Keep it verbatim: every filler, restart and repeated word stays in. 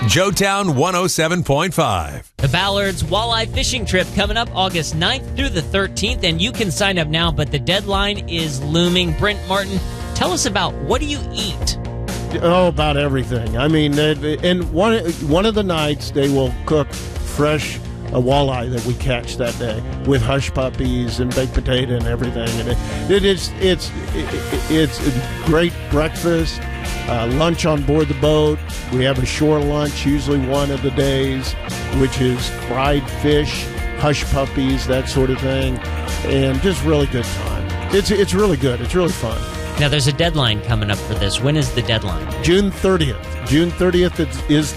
Joetown one oh seven point five. The Ballards Walleye Fishing Trip coming up August ninth through the thirteenth, and you can sign up now, but the deadline is looming. Brent Martin, tell us about what do you eat? Oh, about everything. I mean, and one one of the nights they will cook fresh a walleye that we catch that day with hush puppies and baked potato and everything. And it, it is it's it, it's a great breakfast, uh, lunch on board the boat. We have a shore lunch usually one of the days, which is fried fish, hush puppies, that sort of thing, and just really good time. It's it's really good. It's really fun. Now, there's a deadline coming up for this. When is the deadline? June thirtieth. June thirtieth is